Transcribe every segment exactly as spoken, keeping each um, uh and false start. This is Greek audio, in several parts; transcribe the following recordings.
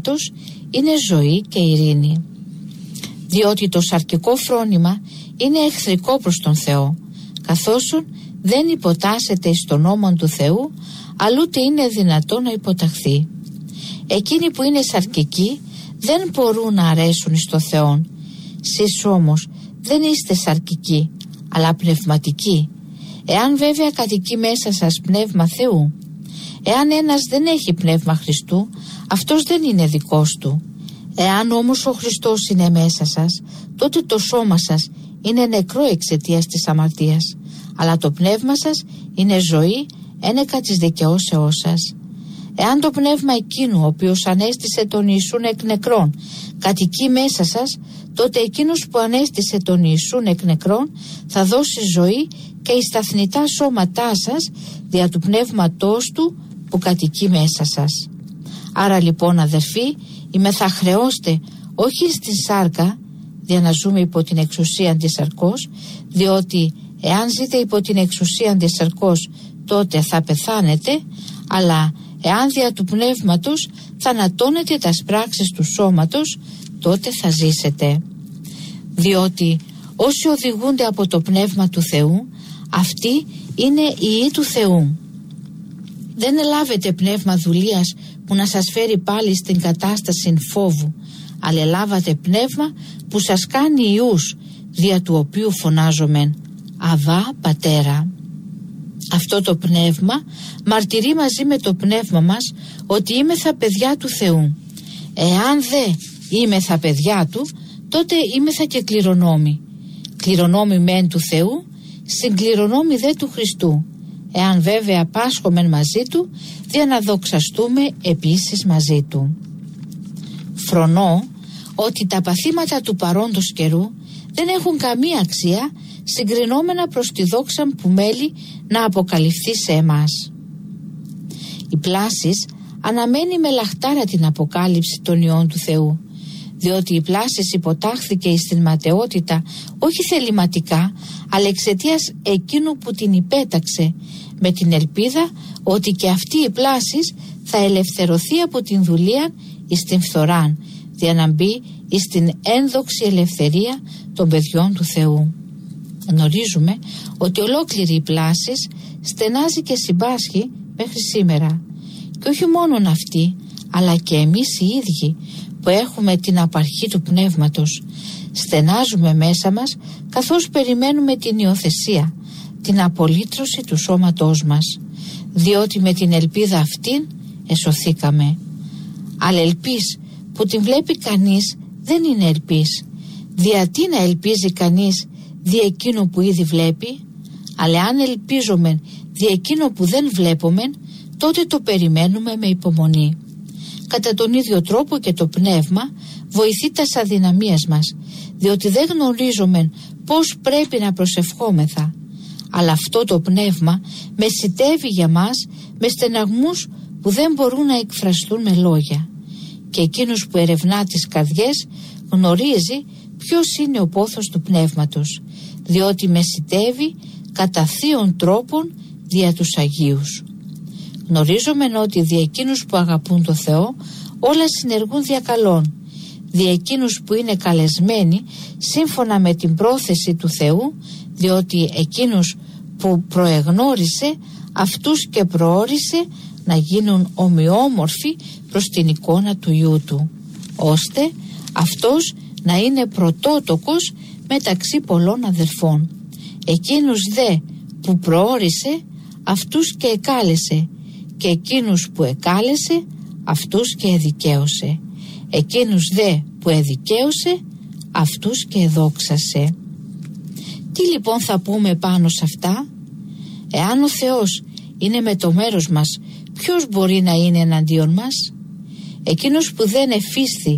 πνεύματος είναι ζωή και ειρήνη. Διότι το σαρκικό φρόνημα είναι εχθρικό προς τον Θεό, καθώς δεν υποτάσσεται εις τον νόμον του Θεού, αλλά ούτε είναι δυνατό να υποταχθεί. Εκείνοι που είναι σαρκικοί δεν μπορούν να αρέσουν εις το Θεό. Σεις όμως δεν είστε σαρκικοί, αλλά πνευματικοί, εάν βέβαια κατοικεί μέσα σας πνεύμα Θεού. Εάν ένας δεν έχει πνεύμα Χριστού, αυτός δεν είναι δικός του. Εάν όμως ο Χριστός είναι μέσα σας, τότε το σώμα σας είναι νεκρό εξαιτίας της αμαρτίας, αλλά το πνεύμα σας είναι ζωή ένεκα της δικαιώσεώς σας. Εάν το πνεύμα εκείνου, ο οποίος ανέστησε τον Ιησούν εκ νεκρών, κατοικεί μέσα σας, τότε εκείνος που ανέστησε τον Ιησούν εκ νεκρών θα δώσει ζωή και εις τα θνητά σώματά σας δια του πνεύματός του που κατοικεί μέσα σας. Άρα λοιπόν, αδερφοί, είμαι θα χρεώστε όχι στην σάρκα, για να ζούμε υπό την εξουσία της σαρκός, διότι εάν ζείτε υπό την εξουσία της σαρκός, τότε θα πεθάνετε, αλλά εάν δια του πνεύματος θανατώνετε τα πράξεις του σώματος, τότε θα ζήσετε. Διότι όσοι οδηγούνται από το πνεύμα του Θεού, αυτοί είναι ιοί του Θεού. Δεν ελάβετε πνεύμα δουλείας που να σας φέρει πάλι στην κατάσταση φόβου, αλλά ελάβατε πνεύμα που σας κάνει ιούς, δια του οποίου φωνάζομεν Αβά Πατέρα. Αυτό το πνεύμα μαρτυρεί μαζί με το πνεύμα μας ότι είμεθα παιδιά του Θεού. Εάν δε είμεθα παιδιά του, τότε είμεθα και κληρονόμοι. Κληρονόμοι μεν του Θεού, συγκληρονόμοι δε του Χριστού. Εάν βέβαια πάσχομεν μαζί του, δια να δοξαστούμε επίσης μαζί του. Φρονώ ότι τα παθήματα του παρόντος καιρού δεν έχουν καμία αξία συγκρινόμενα προς τη δόξα που μέλει να αποκαλυφθεί σε εμάς. Η Πλάσης αναμένει με λαχτάρα την αποκάλυψη των ιών του Θεού, διότι η Πλάσης υποτάχθηκε εις την ματαιότητα όχι θεληματικά, αλλά εξαιτίας εκείνου που την υπέταξε, με την ελπίδα ότι και αυτή η Πλάσης θα ελευθερωθεί από την δουλεία εις την φθοράν, για να μπει εις την ένδοξη ελευθερία των παιδιών του Θεού. Γνωρίζουμε ότι ολόκληρη η Πλάσης στενάζει και συμπάσχει μέχρι σήμερα, και όχι μόνον αυτή, αλλά και εμείς οι ίδιοι που έχουμε την απαρχή του πνεύματος στενάζουμε μέσα μας, καθώς περιμένουμε την υιοθεσία, την απολύτρωση του σώματός μας, διότι με την ελπίδα αυτήν εσωθήκαμε. Αλλά ελπίς που την βλέπει κανείς δεν είναι ελπίς. Δια τι να ελπίζει κανείς δι' εκείνο που ήδη βλέπει? Αλλά αν ελπίζομεν δι' εκείνο που δεν βλέπομεν, τότε το περιμένουμε με υπομονή. Κατά τον ίδιο τρόπο και το πνεύμα βοηθεί τας αδυναμίες μας, διότι δεν γνωρίζομεν πώς πρέπει να προσευχόμεθα. Αλλά αυτό το πνεύμα μεσιτεύει για μας με στεναγμούς που δεν μπορούν να εκφραστούν με λόγια. Και εκείνος που ερευνά τις καρδιές γνωρίζει ποιος είναι ο πόθος του πνεύματος, διότι μεσιτεύει κατά θείων τρόπων δια τους Αγίους. Γνωρίζομεν ότι δια εκείνους που αγαπούν το Θεό όλα συνεργούν δια καλών, δια εκείνους που είναι καλεσμένοι σύμφωνα με την πρόθεση του Θεού, διότι εκείνους που προεγνώρισε αυτούς και προόρισε να γίνουν ομοιόμορφοι προς την εικόνα του Υιού Του, ώστε αυτός να είναι πρωτότοκος μεταξύ πολλών αδελφών. Εκείνους δε που προόρισε αυτούς και εκάλεσε, και εκείνους που εκάλεσε αυτούς και εδικαίωσε, εκείνους δε που εδικαίωσε αυτούς και εδόξασε. Τι λοιπόν θα πούμε πάνω σε αυτά? Εάν ο Θεός είναι με το μέρος μας, ποιος μπορεί να είναι εναντίον μας? Εκείνος που δεν εφίσθη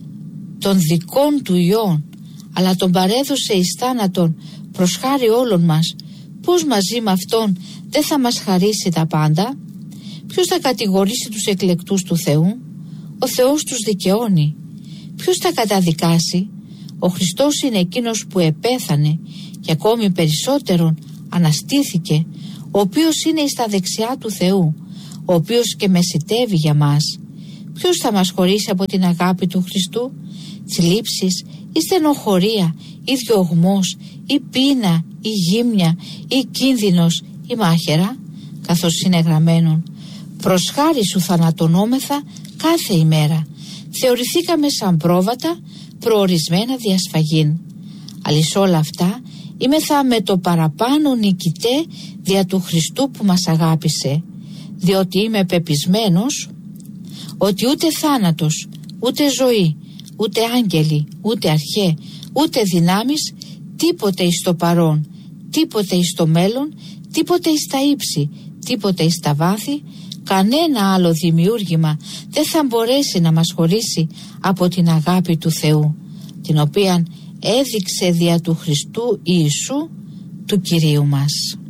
των δικών του ιών, αλλά τον παρέδωσε εις θάνατον προς χάρη όλων μας, πώς μαζί με αυτόν δεν θα μας χαρίσει τα πάντα? Ποιος θα κατηγορήσει τους εκλεκτούς του Θεού? Ο Θεός τους δικαιώνει. Ποιος θα καταδικάσει? Ο Χριστός είναι εκείνος που επέθανε και ακόμη περισσότερον αναστήθηκε, ο οποίος είναι εις τα δεξιά του Θεού, ο οποίος και μεσιτεύει για μας. ποιος θα μας χωρίσει από την αγάπη του Χριστού? Θλίψεις ή στενοχωρία ή διωγμός ή πείνα ή γύμνια ή κίνδυνος ή μάχαιρα? Καθώς είναι γραμμένον, προς χάρη σου θανατωνόμεθα κάθε ημέρα, θεωρηθήκαμε σαν πρόβατα προορισμένα διασφαγήν. Αλλης όλα αυτά είμεθα με το παραπάνω νικητέ δια του Χριστού που μας αγάπησε, διότι είμαι πεπισμένος ότι ούτε θάνατος, ούτε ζωή, ούτε άγγελοι, ούτε αρχέ, ούτε δυνάμεις, τίποτε εις το παρόν, τίποτε εις το μέλλον, τίποτε εις τα ύψη, τίποτε εις τα βάθη, κανένα άλλο δημιούργημα δεν θα μπορέσει να μας χωρίσει από την αγάπη του Θεού, την οποία έδειξε δια του Χριστού Ιησού του Κυρίου μας.